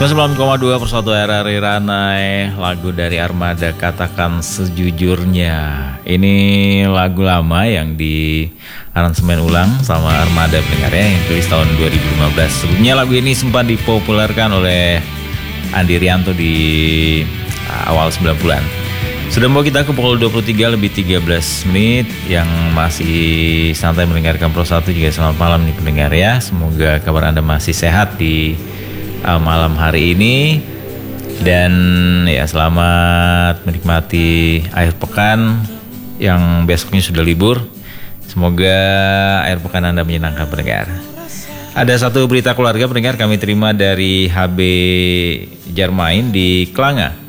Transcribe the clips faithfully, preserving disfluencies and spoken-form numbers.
sembilan puluh sembilan koma dua Persatu R R I Ranai, lagu dari Armada Katakan Sejujurnya. Ini lagu lama yang di aransemen ulang sama Armada pendengarnya yang tulis tahun dua ribu lima belas. Sebelumnya lagu ini sempat dipopulerkan oleh Andi Rianto di awal sembilan puluhan. Sudah mau kita ke pukul dua puluh tiga lebih tiga belas menit. Yang masih santai mendengarkan Persatu juga selamat malam nih pendengar ya. Semoga kabar Anda masih sehat di uh, malam hari ini. Dan ya selamat menikmati akhir pekan yang besoknya sudah libur. Semoga akhir pekan Anda menyenangkan pendengar. Ada satu berita keluarga pendengar kami terima dari H B Jarmain di Kelanga.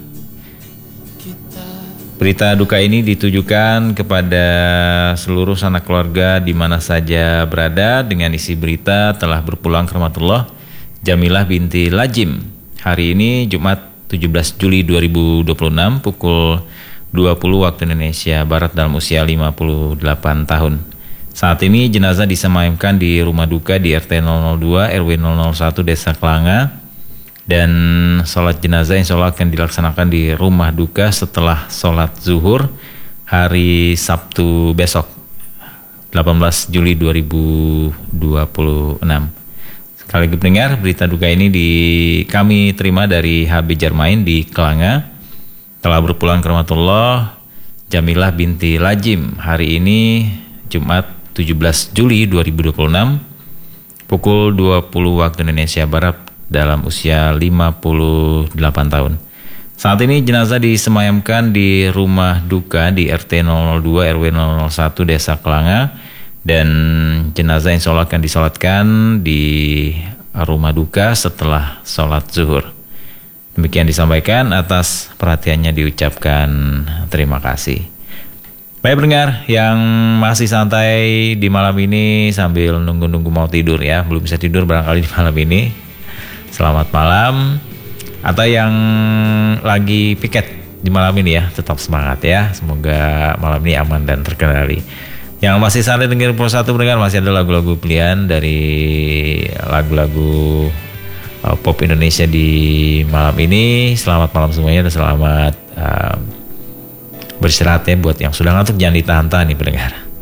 Berita duka ini ditujukan kepada seluruh sanak keluarga di mana saja berada dengan isi berita telah berpulang ke rahmatullah Jamilah binti Lajim. Hari ini Jumat tujuh belas Juli dua ribu dua puluh enam pukul dua puluh waktu Indonesia Barat dalam usia lima puluh delapan tahun. Saat ini jenazah disemayamkan di rumah duka di R T nol nol dua R W nol nol satu Desa Kelanga. Dan sholat jenazah insya Allah akan dilaksanakan di rumah duka setelah sholat zuhur hari Sabtu besok delapan belas Juli dua ribu dua puluh enam. Sekali lagi pendengar, berita duka ini di kami terima dari H B Jarmain di Kelanga. Telah berpulang ke rahmatullah Jamilah binti Lajim hari ini Jumat tujuh belas Juli dua ribu dua puluh enam pukul dua puluh waktu Indonesia Barat dalam usia lima puluh delapan tahun. Saat ini jenazah disemayamkan di rumah duka di R T nol nol dua R W nol nol satu Desa Kelanga. Dan jenazah insya Allah akan disolatkan di rumah duka setelah sholat zuhur. Demikian disampaikan, atas perhatiannya diucapkan terima kasih. Baik pendengar yang masih santai di malam ini sambil nunggu-nunggu mau tidur ya. Belum bisa tidur barangkali di malam ini. Selamat malam. Atau yang lagi piket di malam ini ya, tetap semangat ya. Semoga malam ini aman dan terkendali. Yang masih santai dengerin Persatu pendengar, masih ada lagu-lagu pilihan dari lagu-lagu uh, pop Indonesia di malam ini. Selamat malam semuanya dan selamat uh, beristirahat ya. Buat yang sudah ngantuk jangan ditahan-tahan nih pendengar.